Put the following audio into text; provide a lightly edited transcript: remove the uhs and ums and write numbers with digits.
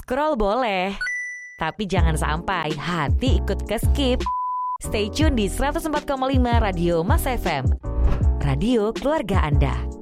Scroll boleh, tapi jangan sampai hati ikut ke skip. Stay tune di 104,5 Radio Mas FM. Radio keluarga Anda.